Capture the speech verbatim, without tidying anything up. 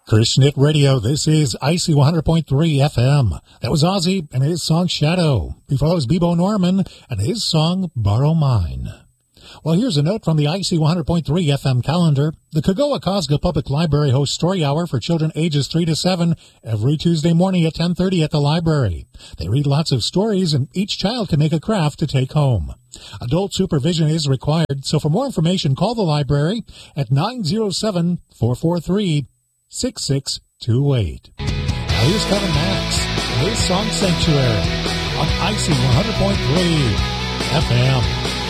Christian Hit Radio, this is I C one hundred point three F M. That was Ozzy and his song Shadow. Before that was Bebo Norman and his song Borrow Mine. Well, here's a note from the I C one hundred point three F M calendar. The Cagoa Cosga Public Library hosts Story Hour for children ages three to seven every Tuesday morning at ten thirty at the library. They read lots of stories, and each child can make a craft to take home. Adult supervision is required, so for more information, call the library at nine oh seven, four four three, six six two eight. Now here's Kevin Max and his song Sanctuary on I C one hundred point three F M.